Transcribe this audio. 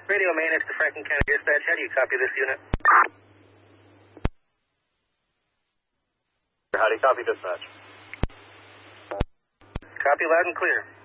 Radio main, it's the Franklin County Dispatch. How do you copy this unit? How do you copy dispatch? Copy loud and clear.